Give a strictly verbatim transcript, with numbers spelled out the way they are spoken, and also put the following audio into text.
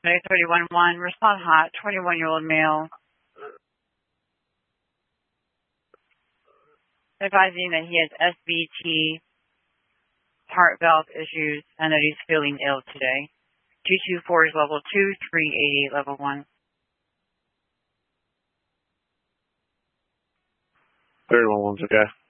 thirty-one one, respond hot, twenty-one-year-old male. Advising that he has S V T, heart valve issues, and that he's feeling ill today. two two four is level two, three eighty-eight level one. thirty-one one's okay.